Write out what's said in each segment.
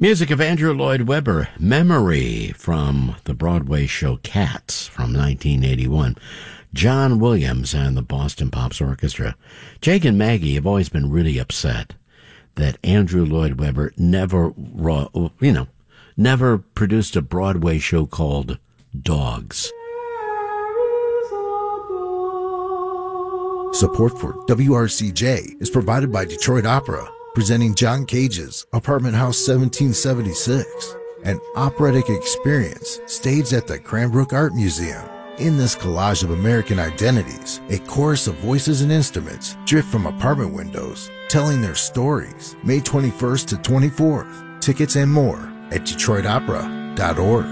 Music of Andrew Lloyd Webber, Memory, from the Broadway show Cats from 1981. John Williams and the Boston Pops Orchestra. Jake and Maggie have always been really upset that Andrew Lloyd Webber never produced a Broadway show called Dogs. Support for WRCJ is provided by Detroit Opera, presenting John Cage's Apartment House 1776, an operatic experience staged at the Cranbrook Art Museum. In this collage of American identities, a chorus of voices and instruments drift from apartment windows, telling their stories. May 21st to 24th. Tickets and more at DetroitOpera.org.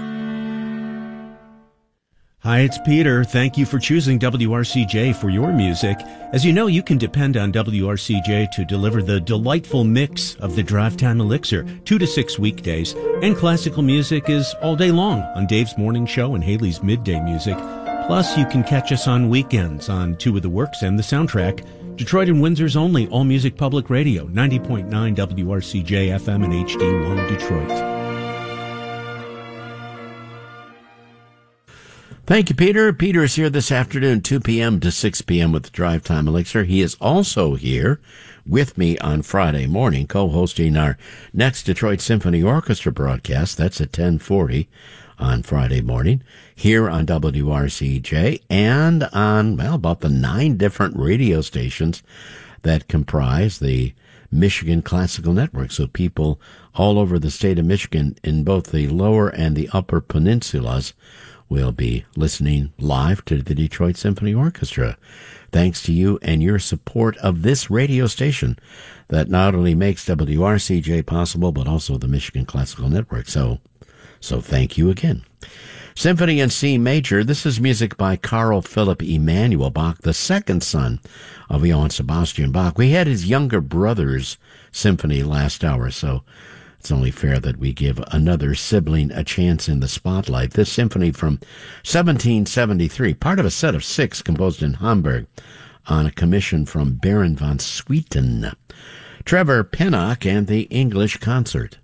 Hi, it's Peter. Thank you for choosing WRCJ for your music. As you know, you can depend on WRCJ to deliver the delightful mix of the Drive Time Elixir, 2 to 6 weekdays. And classical music is all day long on Dave's Morning Show and Haley's Midday Music. Plus, you can catch us on weekends on Two of the Works and the Soundtrack. Detroit and Windsor's only all-music public radio, 90.9 WRCJ FM and HD1 Detroit. Thank you, Peter. Peter is here this afternoon, 2 p.m. to 6 p.m. with the Drive Time Elixir. He is also here with me on Friday morning, co-hosting our next Detroit Symphony Orchestra broadcast. That's at 10:40 on Friday morning here on WRCJ and on, about the 9 different radio stations that comprise the Michigan Classical Network. So people all over the state of Michigan in both the lower and the upper peninsulas will be listening live to the Detroit Symphony Orchestra. Thanks to you and your support of this radio station that not only makes WRCJ possible, but also the Michigan Classical Network. So thank you again. Symphony in C Major. This is music by Carl Philipp Emanuel Bach, the second son of Johann Sebastian Bach. We had his younger brother's symphony last hour, so it's only fair that we give another sibling a chance in the spotlight. This symphony from 1773, part of a set of 6 composed in Hamburg on a commission from Baron von Swieten. Trevor Pinnock and the English Concert.